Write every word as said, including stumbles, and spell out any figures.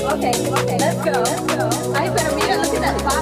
okay, okay, let's go. Ay, pero mira, look at that